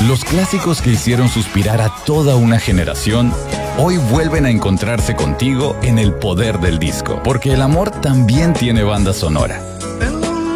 Los clásicos que hicieron suspirar a toda una generación hoy vuelven a encontrarse contigo en el poder del disco, porque el amor también tiene banda sonora.